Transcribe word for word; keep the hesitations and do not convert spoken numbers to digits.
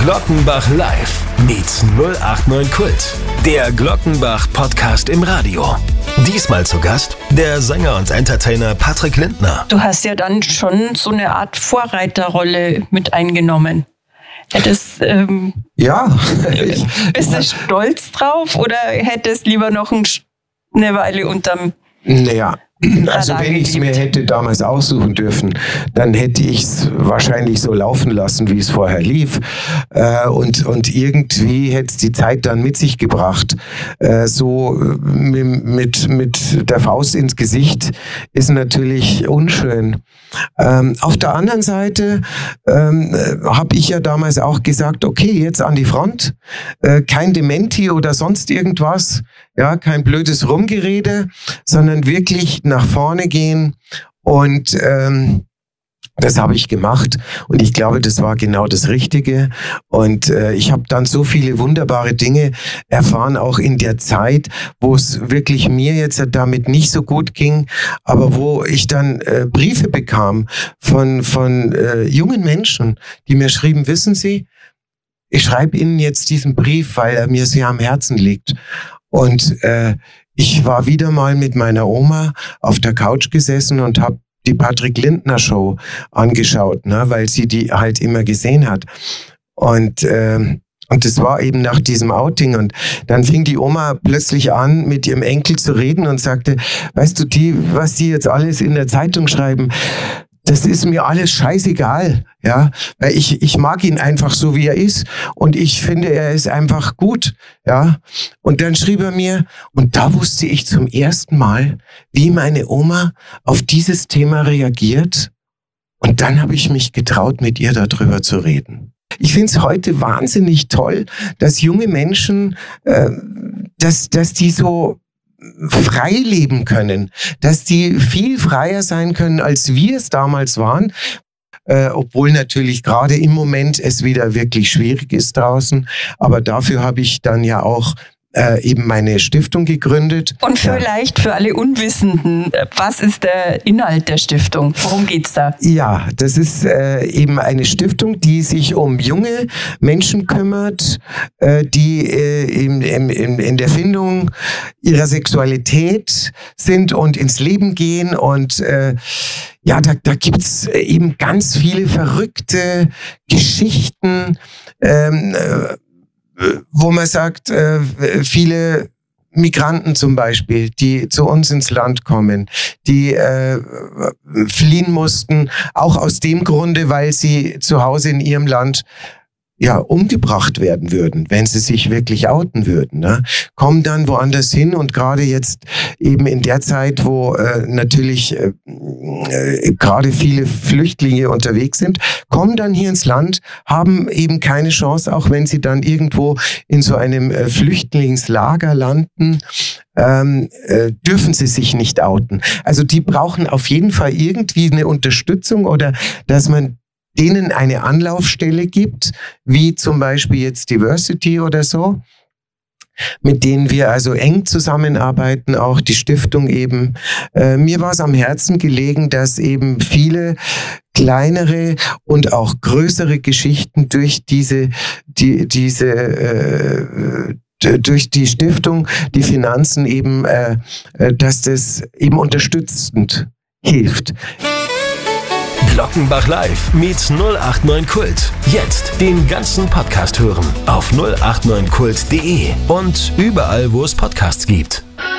Glockenbach Live meets null acht neun Kult. Der Glockenbach-Podcast im Radio. Diesmal zu Gast der Sänger und Entertainer Patrick Lindner. Du hast ja dann schon so eine Art Vorreiterrolle mit eingenommen. Hättest, ähm, ja. Bist du stolz drauf oder hättest lieber noch ein, eine Weile unterm... Naja, also wenn ich es mir hätte damals aussuchen dürfen, dann hätte ich es wahrscheinlich so laufen lassen, wie es vorher lief. Äh, und, und irgendwie hätte es die Zeit dann mit sich gebracht. Äh, so mit, mit der Faust ins Gesicht ist natürlich unschön. Ähm, auf der anderen Seite ähm, habe ich ja damals auch gesagt, okay, jetzt an die Front, äh, kein Dementi oder sonst irgendwas, ja, kein blödes Rumgerede, sondern wirklich nach vorne gehen und ähm, das habe ich gemacht und ich glaube, das war genau das Richtige und äh, ich habe dann so viele wunderbare Dinge erfahren, auch in der Zeit, wo es wirklich mir jetzt damit nicht so gut ging, aber wo ich dann äh, Briefe bekam von, von äh, jungen Menschen, die mir schrieben, wissen Sie, ich schreibe Ihnen jetzt diesen Brief, weil er mir sehr am Herzen liegt. Und äh, ich war wieder mal mit meiner Oma auf der Couch gesessen und habe die Patrick Lindner Show angeschaut, ne, weil sie die halt immer gesehen hat. Und äh, und das war eben nach diesem Outing. Und dann fing die Oma plötzlich an, mit ihrem Enkel zu reden und sagte, weißt du, die, was die jetzt alles in der Zeitung schreiben, das ist mir alles scheißegal, ja, weil ich, ich mag ihn einfach so, wie er ist und ich finde, er ist einfach gut, ja. Und dann schrieb er mir, und da wusste ich zum ersten Mal, wie meine Oma auf dieses Thema reagiert und dann habe ich mich getraut, mit ihr darüber zu reden. Ich finde es heute wahnsinnig toll, dass junge Menschen, äh, dass, dass die so frei leben können, dass die viel freier sein können, als wir es damals waren, äh, obwohl natürlich gerade im Moment es wieder wirklich schwierig ist draußen, aber dafür habe ich dann ja auch äh, eben meine Stiftung gegründet. Und vielleicht für alle Unwissenden, was ist der Inhalt der Stiftung? Worum geht's da? Ja, das ist äh, eben eine Stiftung, die sich um junge Menschen kümmert, äh, die äh, in, in, in der Findung ihrer Sexualität sind und ins Leben gehen. Und äh, ja, da, da gibt's eben ganz viele verrückte Geschichten, ähm, äh, wo man sagt, äh, viele Migranten zum Beispiel, die zu uns ins Land kommen, die äh, fliehen mussten, auch aus dem Grunde, weil sie zu Hause in ihrem Land ja umgebracht werden würden, wenn sie sich wirklich outen würden, ne? Kommen dann woanders hin und gerade jetzt eben in der Zeit, wo äh, natürlich äh, äh, gerade viele Flüchtlinge unterwegs sind, kommen dann hier ins Land, haben eben keine Chance, auch wenn sie dann irgendwo in so einem äh, Flüchtlingslager landen, ähm, äh, dürfen sie sich nicht outen. Also die brauchen auf jeden Fall irgendwie eine Unterstützung oder dass man denen eine Anlaufstelle gibt, wie zum Beispiel jetzt Diversity oder so, mit denen wir also eng zusammenarbeiten, auch die Stiftung eben. Äh, mir war es am Herzen gelegen, dass eben viele kleinere und auch größere Geschichten durch diese, die, diese, äh, durch die Stiftung, die Finanzen eben, äh, dass das eben unterstützend hilft. Glockenbach Live meets null acht neun Kult. Jetzt den ganzen Podcast hören auf null acht neun kult punkt de und überall, wo es Podcasts gibt.